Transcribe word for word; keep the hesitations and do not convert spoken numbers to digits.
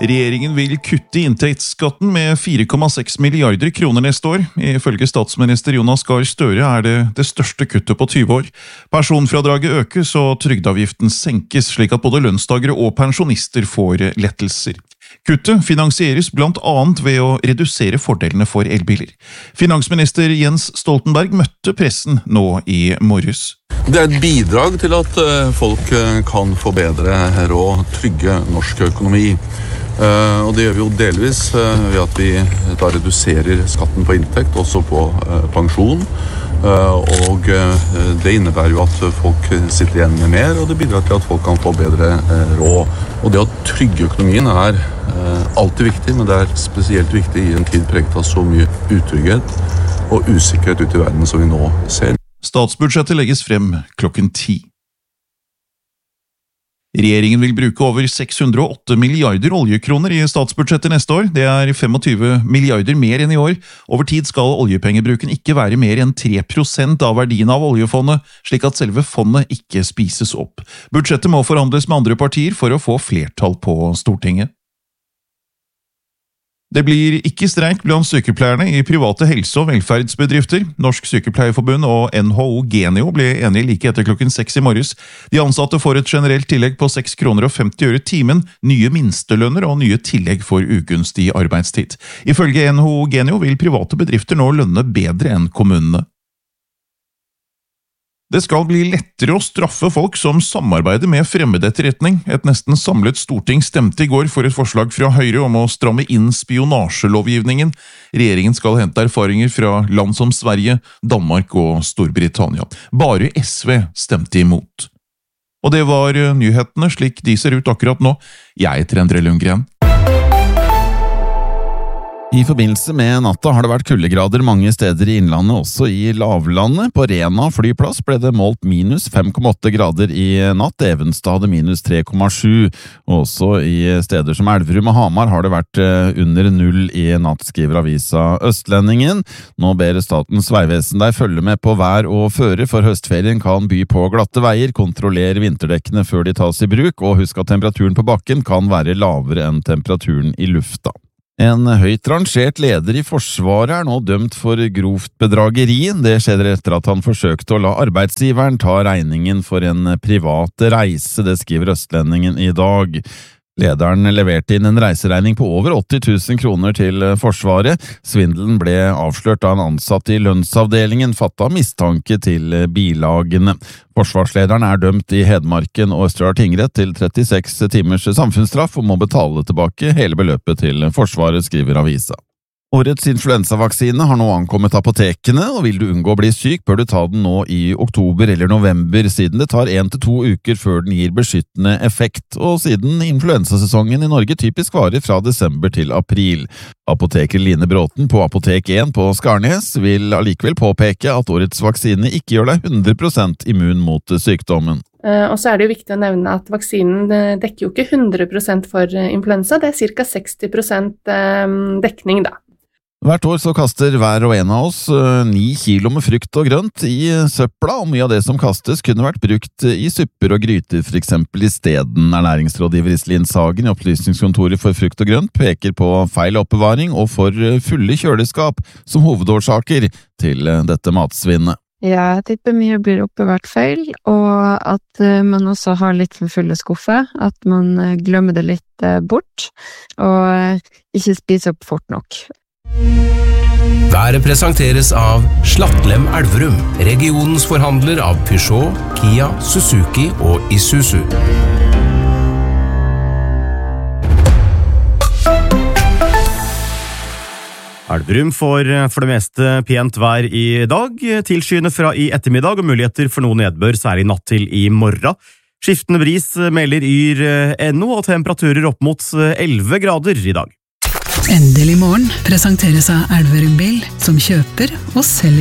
Regjeringen vil kutte inntektsskatten med fire komma seks milliarder kroner neste år. Ifølge statsminister Jonas Gahr Støre er det det største kuttet på tyve år. Personfradraget økes og trygdeavgiften senkes, slik at både lønnstagere og pensjonister får lettelser. Kuttet finansieres blant annet ved å redusere fordelene for elbiler. Finansminister Jens Stoltenberg møtte pressen nå i morges. Det er et bidrag til at folk kan få bedre råd, trygge norsk økonomi. Og det gjør vi jo delvis ved at vi da reduserer skatten på inntekt, også på pensjon. Og det innebærer jo at folk sitter igjen med mer, og det bidrar til at folk kan få bedre råd. Og det å trygge økonomien er alltid viktig, men det er spesielt viktig i en tid preget av så mye utrygghet og usikkerhet ute i verden som vi nå ser. Statsbudsjettet legges frem klokken ti. Regjeringen vil bruke over seks hundre og åtte milliarder oljekroner i statsbudsjettet neste år. Det er tjuefem milliarder mer enn i år. Over tid skal oljepengebruken ikke være mer enn tre prosent av verdien av oljefondet, slik at selve fondet ikke spises opp. Budsjettet må forhandles med andre partier for å få flertall på Stortinget. Det blir ikke streik blant sykepleierne i private helse- og velferdsbedrifter. Norsk Sykepleierforbund og N H O Genio ble enige like etter klokken seks i morges. De ansatte får et generelt tillegg på seks kroner og femti øre timen, nye minstelønner og nye tillegg for ugunstig arbeidstid. Ifølge N H O Genio vil private bedrifter nå lønne bedre enn kommunene. Det skal bli lettere å straffe folk som samarbeider med fremmedetterretning. Et nesten samlet storting stemte i går for et forslag fra Høyre om å stramme inn spionasjelovgivningen. Regjeringen skal hente erfaringer fra land som Sverige, Danmark og Storbritannia. Bare S V stemte imot. Og det var nyhetene slik de ser ut akkurat nå. Jeg heter Endre Lundgren. I forbindelse med natta har det vært kuldegrader mange steder i innlandet, også i lavlandet. På Rena flyplass ble det målt minus fem komma åtte grader i natt, Evenstad hadde minus tre komma sju. Også i steder som Elverum og Hamar har det vært under null i natt, skriver avisa Østlendingen. Nå ber Statens vegvesen deg følge med på vær og føre, for høstferien kan by på glatte veier, kontroller vinterdekkene før de tas i bruk, og husk at temperaturen på bakken kan være lavere enn temperaturen i lufta. En høyt rangert leder i Forsvaret er nå dømt for grovt bedrageri. Det skjedde etter at han forsøkte å la arbeidsgiveren ta regningen for en privat reise, det skriver Østlendingen i dag. Lederen leverte inn en reiseregning på over åtti tusen kroner til Forsvaret. Svindelen ble avslørt da en ansatt i lønnsavdelingen fattet mistanke til bilagene. Forsvarslederen er dømt i Hedmarken og Østerdal tingrett til trettiseks timers samfunnsstraff og må betale tilbake hele beløpet til Forsvaret, skriver avisa. Årets influensavaksine har nå ankommet apotekene, og vil du unngå å bli syk, bør du ta den nå i oktober eller november, siden det tar en til to uker før den gir beskyttende effekt, og siden influensasesongen i Norge typisk varer fra desember til april. Apoteker Line Bråten på Apotek én på Skarnes vil allikevel påpeke at årets vaksine ikke gjør deg hundre prosent immun mot sykdommen. Og så er det jo viktig å nevne at vaksinen dekker jo ikke hundre prosent for influensa, det er ca. seksti prosent dekning da. Hvert år så kaster hver og en av oss ni kilo med frukt og grønt i søpla, og mye av det som kastes kunne vært brukt i supper og gryter, for eksempel i steden. Ernæringsrådgiver Iselin Sagen i Opplysningskontoret for frukt og grønt peker på feil oppbevaring og for fulle kjøleskap som hovedårsaker til dette matsvinnet. Ja, jeg tipper mye blir oppbevart feil, og at man også har litt for fulle skuffer, at man glemmer det litt bort, og ikke spiser opp fort nok. Været presenteres av Slattlem Elverum, regionens forhandler av Peugeot, Kia, Suzuki og Isuzu. Elverum får for det meste pent vær i dag, tilskyende fra i ettermiddag og muligheter for noe nedbør, særlig natt til i morgen. Skiftende bris melder yr ennå og temperaturer opp mot elleve grader i dag. Endelig morgen presenteres av Elverum Bil, som kjøper og selger